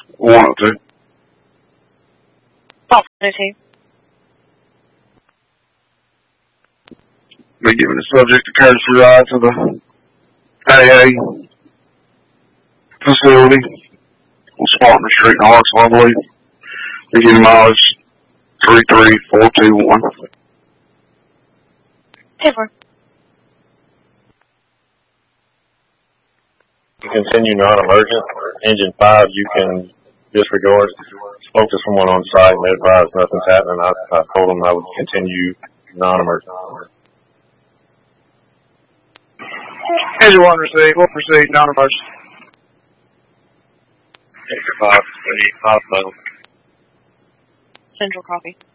102. Call 102. Be giving the subject a courtesy ride to the AA facility on Spartan Street in Hartsville, I believe. Be giving mileage 33421. 10-4. Continue non-emergent. Engine 5, you can disregard. Spoke to someone on site and they advised nothing's happening. I told them I would continue non-emergent. Engine 1 received. We'll proceed non-emergent. Engine 5, we need 5 miles. Central copy.